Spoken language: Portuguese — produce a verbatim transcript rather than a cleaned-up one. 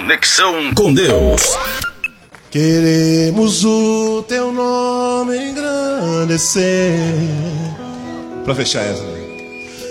Conexão com Deus. Queremos o teu nome engrandecer. Pra fechar essa.